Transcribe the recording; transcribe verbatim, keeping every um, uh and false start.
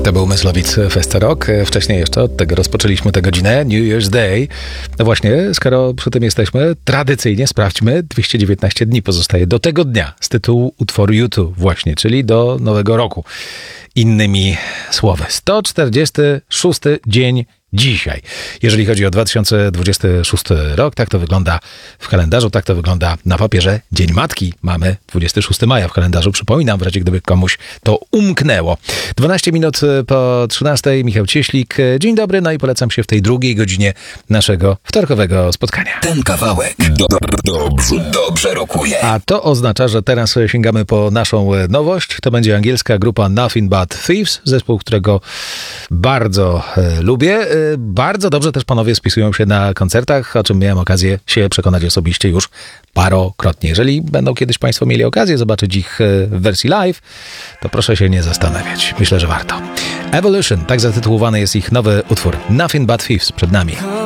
To był Myslowic Fest Rock. Wcześniej jeszcze od tego rozpoczęliśmy tę godzinę, New Year's Day. No właśnie, skoro przy tym jesteśmy, tradycyjnie sprawdźmy, dwieście dziewiętnaście dni pozostaje do tego dnia z tytułu utworu U dwa właśnie, czyli do Nowego Roku. Innymi słowy, sto czterdziesty szósty dzień dzisiaj. Jeżeli chodzi o dwa tysiące dwudziesty szósty rok, tak to wygląda w kalendarzu, tak to wygląda na papierze. Dzień Matki mamy dwudziestego szóstego maja w kalendarzu. Przypominam, w razie gdyby komuś to umknęło. dwanaście minut po trzynastej. Michał Cieślik. Dzień dobry, no i polecam się w tej drugiej godzinie naszego wtorkowego spotkania. Ten kawałek do, do, dobrze, dobrze rokuje. A to oznacza, że teraz sięgamy po naszą nowość. To będzie angielska grupa Nothing But Thieves, zespół, którego bardzo e, lubię. E, bardzo dobrze też panowie spisują się na koncertach, o czym miałem okazję się przekonać osobiście już parokrotnie. Jeżeli będą kiedyś państwo mieli okazję zobaczyć ich w wersji live, to proszę się nie zastanawiać. Myślę, że warto. Evolution, tak zatytułowany jest ich nowy utwór. Nothing But Thieves przed nami.